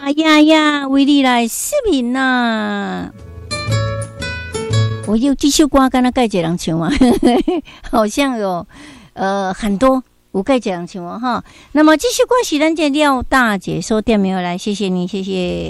呀呀，为你来视频呐！我又这首歌跟他盖一人唱啊，好像有很多有盖一人唱啊哈。那么这首歌是咱这廖大姐说点名来，谢谢你，谢谢。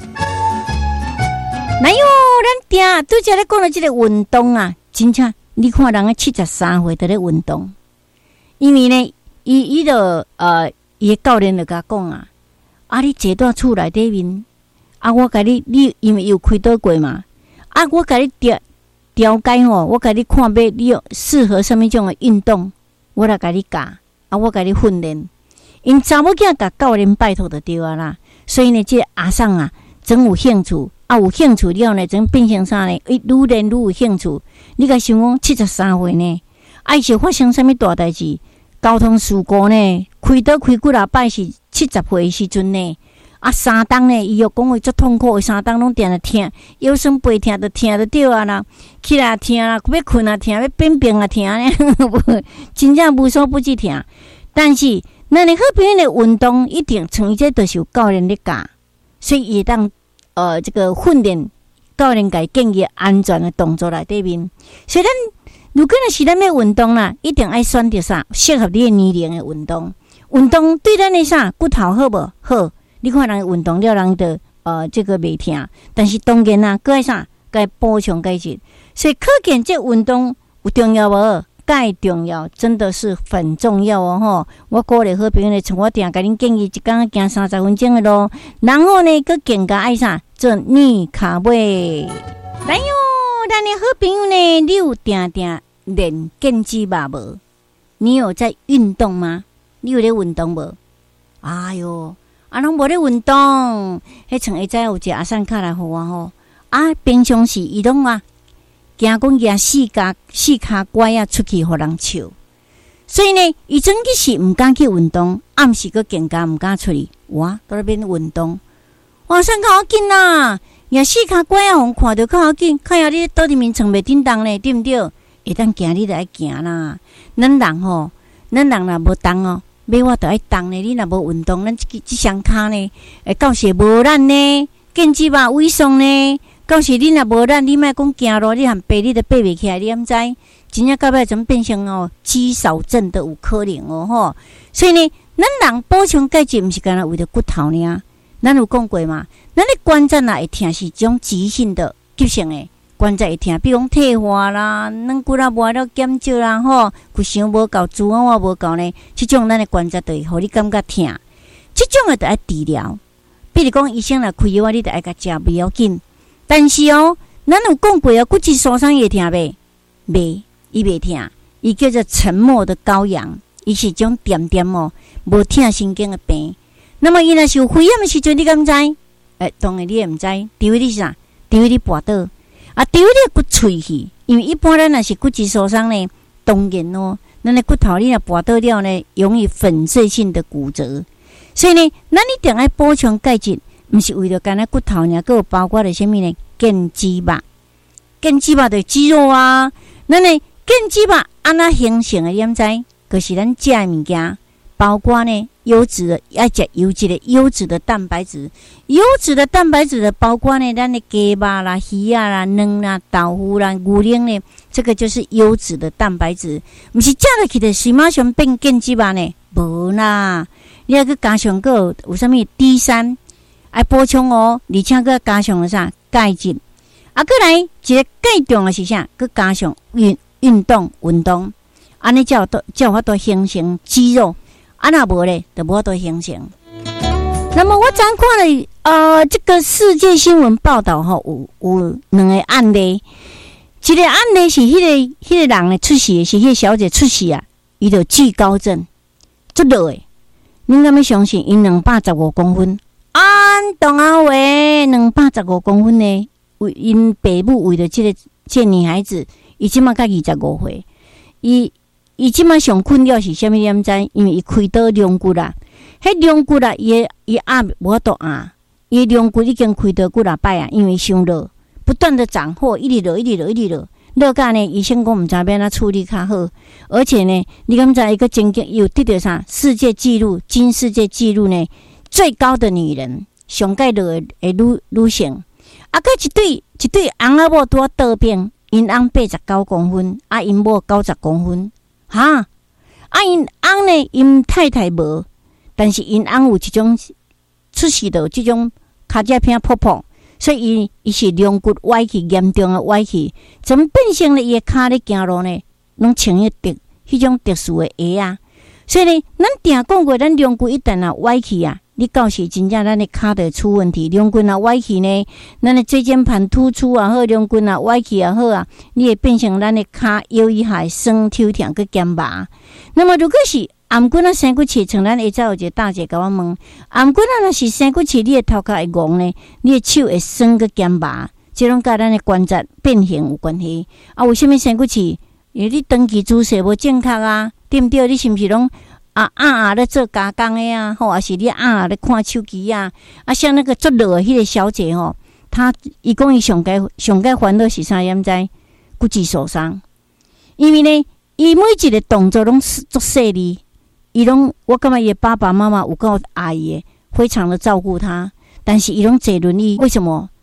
哪有咱爹拄则咧讲到这个运动啊，真正你看人家73岁都咧运动，因为呢，伊就伊的教练就甲讲啊。你坐在厝内底面，我甲你因为有开刀过嘛，我甲你调解吼，我甲你看要你适合什么种的运动，我来甲你教，我甲你训练。因查某囝甲教练拜托就对啊啦，所以呢，这阿桑啊，真有兴趣，有兴趣了呢，真变成啥呢？愈练愈有兴趣。你甲想讲73岁呢，是发生什么大代志？交通事故呢，开刀开几啊摆是70岁的时阵呢，3档呢，伊又讲话足痛苦，3档拢定咧疼，腰酸背痛就疼就对啊啦，起来疼啦，要困也疼，要便便也疼呢，真正无所不至疼。但是咱的好朋友的运动一定像伊这都是有教练咧教，所以伊当这个训练教练甲伊建议安全的动作内底面，所以咱。如果是咱要运动啦，一定要选择啥适合你的年龄的运动。运动对咱的啥骨头好无好？你看人运动了，人就这个袂疼。但是当然啦，该啥该补充钙质。所以可见这运动有重要无？钙重要，真的是很重要哦吼！我鼓励好朋友呢，像我定甲恁建议一天行30分钟的路，然后呢，佮更加爱啥做逆卡位。来哟，咱的好朋友呢，你有定定练健肌吧无？你有在运动吗？你有咧运动无？哎哟，拢无咧运动，迄像会知有一个阿善卡来互我吼。平常时伊拢惊讲举四骹拐出去互人笑，所以呢，伊整个是毋敢去运动，暗时佫更加毋敢出去。哇，在那边运动，哇，善较好紧啦！举四骹拐互看着较好紧，看下你倒伫面床袂叮当呢，对毋对？会当行你就爱行啦，咱人若无动哦，要我就爱动呢。你若无运动，咱即双骹呢，到时无力呢，健肌吧萎缩呢。到时你若无力，你莫讲行路，你含爬你都爬袂起来，你毋知？真正到尾怎变成肌少症都有可能吼。所以呢，咱人补充钙质，毋是干那为着骨头呢。咱有讲过嘛，咱的关节会疼是一种急性的急性的。关节会疼，比如讲退化啦、软骨啦无了减少啦吼，骨伤无够、脂肪无够呢，即种咱的关节就会互你感觉疼。即种的就爱治疗，比如讲医生来开药，你就爱甲食不要紧。但是咱有讲过骨质疏松会疼袂？袂，伊袂疼，伊叫做沉默的羔羊，伊是种点点无疼神经的病。那么伊若是有肺炎的时阵，你敢知？当然你也毋知，除非你是啥？除非你跋倒。除非你骨脆去，因为一般咱若是骨质疏松呢，当然咱的骨头你若跋倒了呢，容易粉碎性的骨折。所以呢，咱一定要补充钙质，毋是为了干那骨头尔，还有包括了什么呢？健肌肉，健肌肉就是肌肉啊。咱的健肌肉安怎形成的？你毋知？就是咱食的物件，包括呢优质的，要食优质的蛋白质。优质的蛋白质的包括呢，咱的鸡肉啦、鱼啊啦、卵啦、豆腐啦、牛奶呢，这个就是优质的蛋白质。不是食落去的，是马上变健肌肉呢？无啦，你要去加上个有啥物 D3，爱补充而且佮加上了啥钙质。过来一个钙重的是啥？佮加上运动，安尼才有法度形成肌肉。若无咧，就无法度形成。那么我昨看了这个世界新闻报道有两个案例，一个案例是迄个人咧出事，是迄个小姐出事啊，伊就惧高症，足落诶。恁敢要相信？因215公分，当啊喂，215公分呢？为因爸母为了这个女孩子，伊即马才25岁，伊即马上困扰是啥物？你毋知？因为伊开刀量骨啦，迄量骨啦，伊无法度伊量骨已经开刀几啊摆啊，因为伤热，不断的长货，一直落，落甲呢，医生讲毋知要安怎处理较好，而且呢，你敢知一个曾经有得到啥世界纪录，金世界纪录呢？最高的女人， 上界落的女性，啊，佮一对翁仔某拄啊倒病，因翁89公分，啊，因某90公分，哈，啊，因翁呢，因太太无，但是因翁有一种出世的这种骹脚片破破，所以伊是龙骨歪去，严重的歪去，怎么变成了伊的骹咧行路呢？拢穿迄种特殊的鞋啊。所以呢，咱定讲过，咱龙骨一旦啊歪去啊，你到时真正咱的骹就会出问题。龙骨啊歪去呢，咱的椎间盘突出啊好，龙骨啊歪去也好啊，你会变成咱的骹腰以下酸抽痛佮肩麻。那么如果是颔骨啊生骨刺，像咱下早有一个大姐甲我问，颔骨啊若是生骨刺，你的头壳会戆呢，你的手会酸佮肩麻，这种甲咱的关节变形有关系。啊，为什么生骨刺？因为你长期姿势无正确啊。对不对？你是不是拢咧做加工的啊？或者是你咧看手机啊？啊，像那个做热的迄个小姐吼，伊讲伊上界烦恼是啥？你知？骨质受伤。因为呢，伊每一个动作拢足细腻，伊拢我感觉伊爸爸妈妈有够爱伊的，非常的照顾他。但是伊拢坐轮椅，为什么？